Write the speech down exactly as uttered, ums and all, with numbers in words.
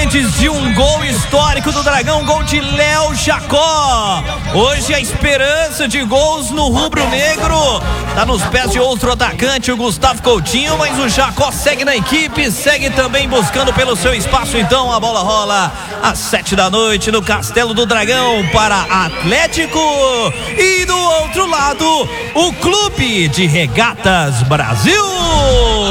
antes de um gol histórico do Dragão, gol de Léo Jacó. Hoje a esperança de gols no rubro-negro tá nos pés de outro atacante, o Gustavo Coutinho, mas o Jacó segue na equipe, segue também buscando pelo seu espaço. Então a bola rola às sete da noite no Castelo do Dragão para Atlético, e do outro lado o Clube de Regatas Brasil.